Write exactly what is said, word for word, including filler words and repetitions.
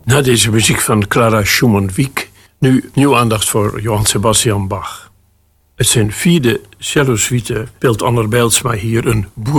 Na deze muziek van Clara Schumann-Wiek, nu nieuw aandacht voor Johann Sebastian Bach. Uit zijn vierde cello-suite speelt Anner Bijlsma hier een boer.